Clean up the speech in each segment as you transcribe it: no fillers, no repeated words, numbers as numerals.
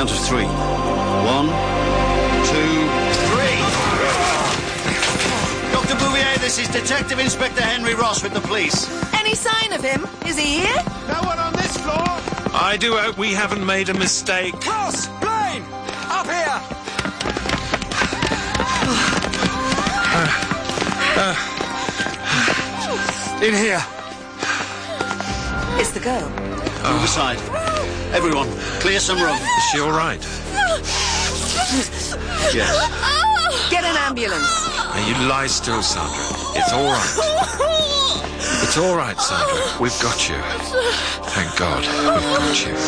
count of 3. 1, 2, 3. Dr. Bouvier, this is Detective Inspector Henry Ross with the police. Any sign of him? Is he here? No one on this floor. I do hope we haven't made a mistake. Ross, Blaine, up here. In here. It's the girl. Move aside. Everyone, clear some room. Is she all right? Yes. Get an ambulance. Now, you lie still, Sandra. It's all right. It's all right, Sandra. We've got you. Thank God, we've got you.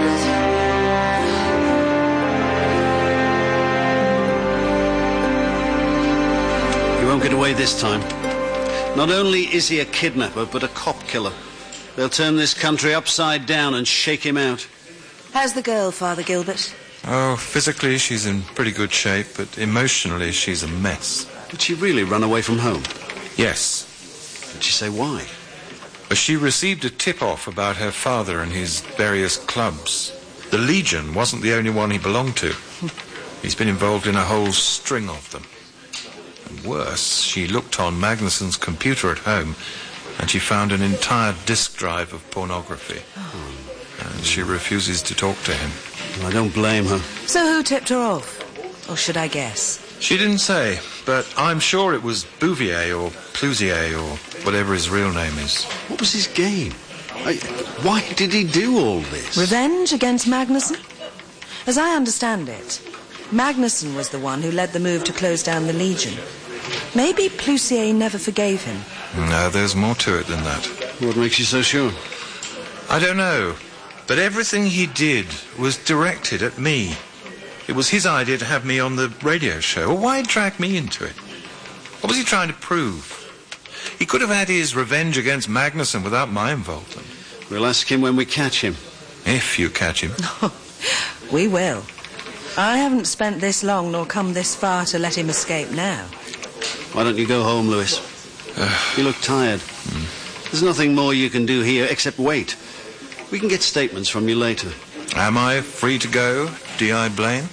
He won't get away this time. Not only is he a kidnapper, but a cop killer. They'll turn this country upside down and shake him out. How's the girl, Father Gilbert? Oh, physically she's in pretty good shape, but emotionally she's a mess. Did she really run away from home? Yes. Did she say why? She received a tip-off about her father and his various clubs. The Legion wasn't the only one he belonged to. He's been involved in a whole string of them. And worse, she looked on Magnuson's computer at home and she found an entire disk drive of pornography. And she refuses to talk to him. I don't blame her. So who tipped her off? Or should I guess? She didn't say, but I'm sure it was Bouvier or Clousier or whatever his real name is. What was his game? Why did he do all this? Revenge against Magnuson? As I understand it, Magnuson was the one who led the move to close down the Legion. Maybe Clousier never forgave him. No, there's more to it than that. What makes you so sure? I don't know, but everything he did was directed at me. It was his idea to have me on the radio show. Well, why drag me into it? What was he trying to prove? He could have had his revenge against Magnuson without my involvement. We'll ask him when we catch him. If you catch him. We will. I haven't spent this long nor come this far to let him escape now. Why don't you go home, Lewis? You look tired. There's nothing more you can do here except wait. We can get statements from you later. Am I free to go, D.I. Blaine?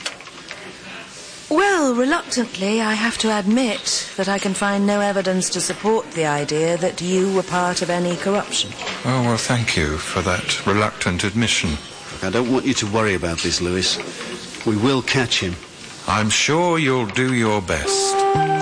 Well, reluctantly, I have to admit that I can find no evidence to support the idea that you were part of any corruption. Oh, well, thank you for that reluctant admission. Look, I don't want you to worry about this, Lewis. We will catch him. I'm sure you'll do your best.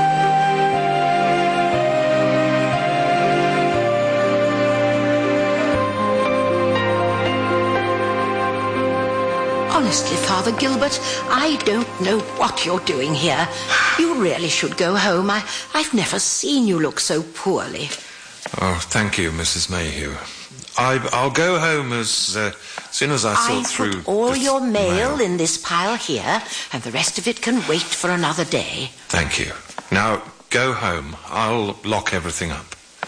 Honestly, Father Gilbert, I don't know what you're doing here. You really should go home. I've never seen you look so poorly. Oh, thank you, Mrs. Mayhew. I'll go home as soon as I sort through... I put all your mail in this pile here, and the rest of it can wait for another day. Thank you. Now, go home. I'll lock everything up.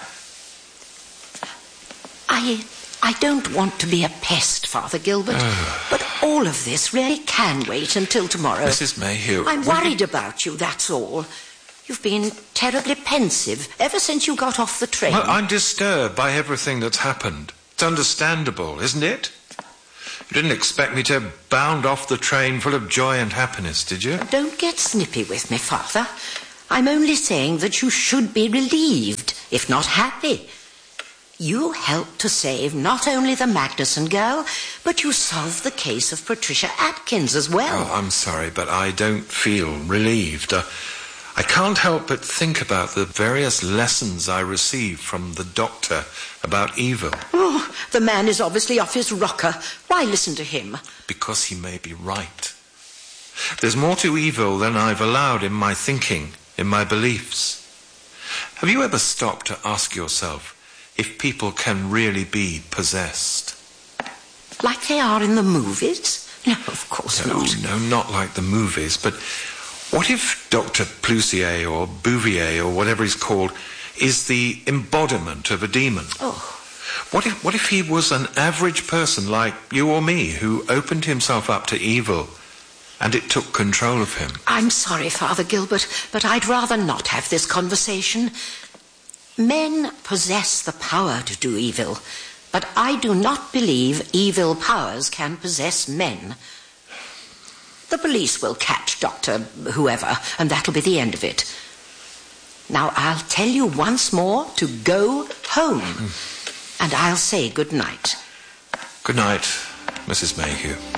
I don't want to be a pest, Father Gilbert, but all of this really can wait until tomorrow. Mrs. Mayhew... I'm worried about you, that's all. You've been terribly pensive ever since you got off the train. Well, I'm disturbed by everything that's happened. It's understandable, isn't it? You didn't expect me to bound off the train full of joy and happiness, did you? Don't get snippy with me, Father. I'm only saying that you should be relieved, if not happy. You helped to save not only the Magnuson girl, but you solved the case of Patricia Atkins as well. Oh, I'm sorry, but I don't feel relieved. I can't help but think about the various lessons I received from the doctor about evil. Oh, the man is obviously off his rocker. Why listen to him? Because he may be right. There's more to evil than I've allowed in my thinking, in my beliefs. Have you ever stopped to ask yourself if people can really be possessed? Like they are in the movies? No, of course not. No, not like the movies, but what if Dr. Clousier or Bouvier or whatever he's called is the embodiment of a demon? Oh. What if he was an average person like you or me who opened himself up to evil and it took control of him? I'm sorry, Father Gilbert, but I'd rather not have this conversation. Men possess the power to do evil, but I do not believe evil powers can possess men. The police will catch Dr. whoever, and that'll be the end of it. Now, I'll tell you once more to go home. And I'll say good night. Good night, Mrs. Mayhew.